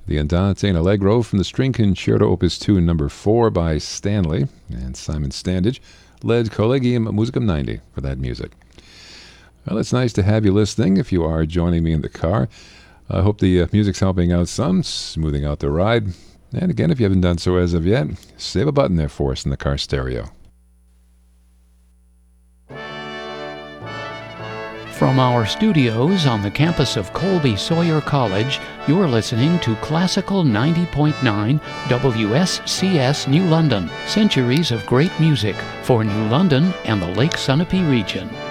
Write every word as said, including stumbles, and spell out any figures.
the Andante and Allegro from the String Concerto Opus two number four by Stanley, and Simon Standage led Collegium Musicum ninety for that music. Well, it's nice to have you listening if you are joining me in the car. I hope the uh, music's helping out some, smoothing out the ride. And again, if you haven't done so as of yet, save a button there for us in the car stereo. From our studios on the campus of Colby Sawyer College, you're listening to Classical ninety point nine W S C S New London, centuries of great music for New London and the Lake Sunapee region.